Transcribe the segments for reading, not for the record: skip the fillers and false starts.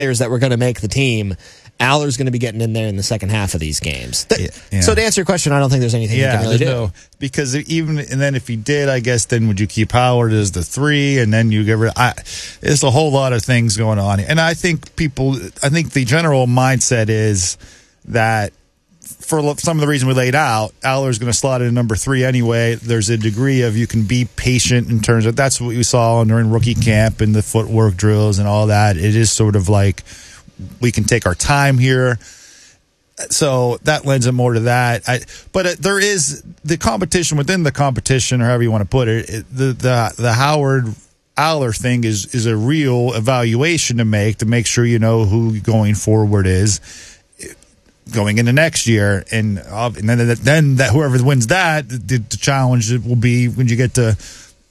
players that were going to make the team, Aller's going to be getting in there in the second half of these games. So to answer your question, I don't think there's anything you can really do. No, because and then if he did, I guess then would you keep Howard as the 3 and then you get rid of, there's a whole lot of things going on. And I think the general mindset is that for some of the reason we laid out, Aller's going to slot in number 3 anyway. There's a degree of you can be patient in terms of that's what we saw during rookie camp and the footwork drills and all that. It is sort of like we can take our time here. So that lends it more to that. But there is the competition within the competition, or however you want to put it. The Howard Aller thing is a real evaluation to make sure you know who going forward is going into next year, and then that whoever wins that, the challenge will be when you get to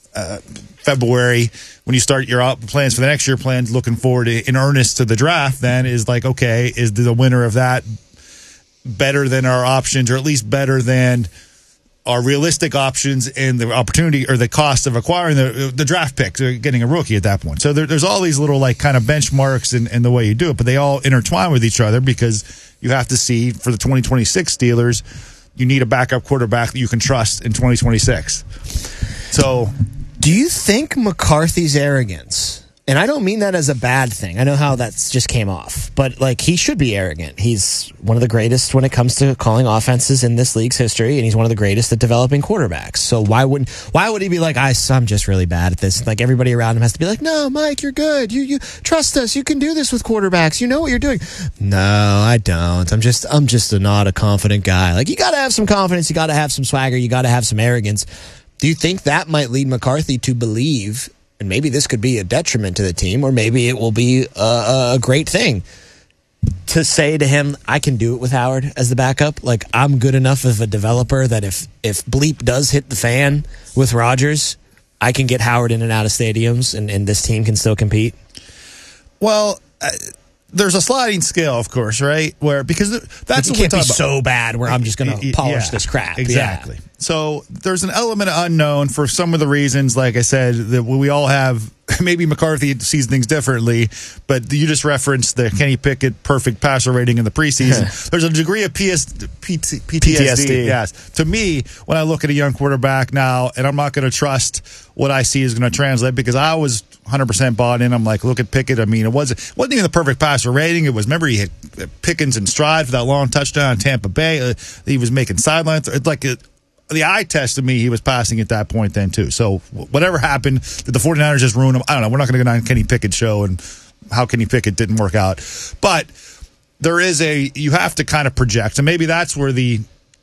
February, when you start your plans for the next year, plans looking forward in earnest to the draft. Then is like, okay, is the winner of that better than our options, or at least better than our realistic options and the opportunity or the cost of acquiring the draft picks, or getting a rookie at that point. So there's all these little like kind of benchmarks in the way you do it, but they all intertwine with each other because you have to see for the 2026 Steelers, you need a backup quarterback that you can trust in 2026. So, do you think McCarthy's arrogance, and I don't mean that as a bad thing, I know how that's just came off, but like he should be arrogant. He's one of the greatest when it comes to calling offenses in this league's history, and he's one of the greatest at developing quarterbacks. So why would he be like, I'm just really bad at this? Like everybody around him has to be like, no, Mike, you're good. You trust us. You can do this with quarterbacks. You know what you're doing. No, I don't. I'm just not a confident guy. Like you got to have some confidence. You got to have some swagger. You got to have some arrogance. Do you think that might lead McCarthy to believe, and maybe this could be a detriment to the team, or maybe it will be a great thing, to say to him, I can do it with Howard as the backup. Like, I'm good enough of a developer that if bleep does hit the fan with Rodgers, I can get Howard in and out of stadiums, and this team can still compete? Well, there's a sliding scale, of course, right? Because that's what can't be so bad where I'm just going to polish this crap. Exactly. Yeah. So there's an element of unknown for some of the reasons, like I said, that we all have. Maybe McCarthy sees things differently, but you just referenced the Kenny Pickett perfect passer rating in the preseason. There's a degree of PTSD. Yes. To me, when I look at a young quarterback now, and I'm not going to trust what I see is going to translate, because I was 100% bought in. I'm like, look at Pickett. I mean, it wasn't even the perfect passer rating. It was, remember, he hit Pickens in stride for that long touchdown in Tampa Bay. He was making sidelines. It's like the eye test to me, he was passing at that point then too. So whatever happened, did the 49ers just ruin him? I don't know. We're not going to go down Kenny Pickett's show and how Kenny Pickett didn't work out. But there is you have to kind of project. And maybe that's where the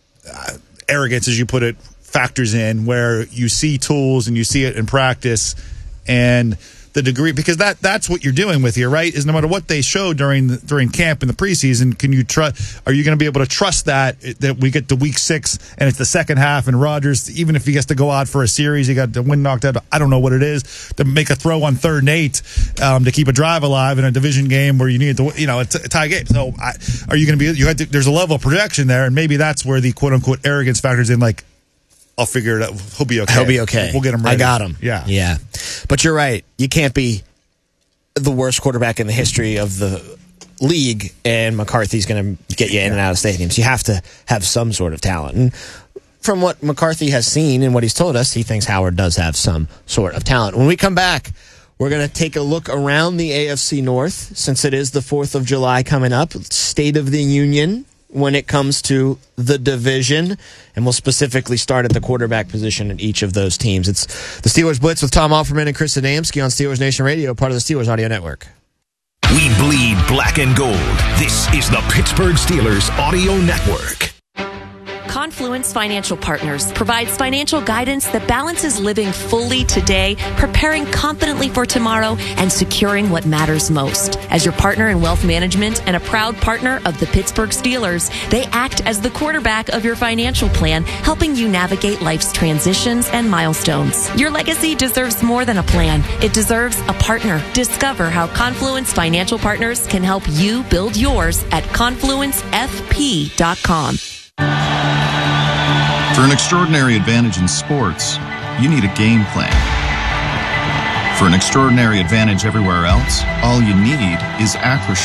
arrogance, as you put it, factors in, where you see tools and you see it in practice and the degree, because that's what you're doing with here, right? Is no matter what they show during camp in the preseason, can you trust? Are you going to be able to trust that we get to week 6 and it's the second half and Rodgers, even if he gets to go out for a series, he got the wind knocked out. I don't know what it is to make a throw on 3rd and 8 to keep a drive alive in a division game where you need to, it's a tie game. So are you going to be? There's a level of projection there, and maybe that's where the quote unquote arrogance factors in. Like, I'll figure it out. He'll be okay. He'll be okay. We'll get him ready. I got him. Yeah. But you're right. You can't be the worst quarterback in the history of the league, and McCarthy's going to get you in and out of stadiums. You have to have some sort of talent. And from what McCarthy has seen and what he's told us, he thinks Howard does have some sort of talent. When we come back, we're going to take a look around the AFC North, since it is the 4th of July coming up. State of the Union when it comes to the division, and we'll specifically start at the quarterback position at each of those teams. It's the Steelers Blitz with Tom Offerman and Chris Adamski on Steelers Nation Radio, part of the Steelers Audio Network. We bleed black and gold. This is the Pittsburgh Steelers Audio Network. Confluence Financial Partners provides financial guidance that balances living fully today, preparing confidently for tomorrow, and securing what matters most. As your partner in wealth management and a proud partner of the Pittsburgh Steelers, they act as the quarterback of your financial plan, helping you navigate life's transitions and milestones. Your legacy deserves more than a plan. It deserves a partner. Discover how Confluence Financial Partners can help you build yours at confluencefp.com. For an extraordinary advantage in sports, you need a game plan. For an extraordinary advantage everywhere else, all you need is Acrisure.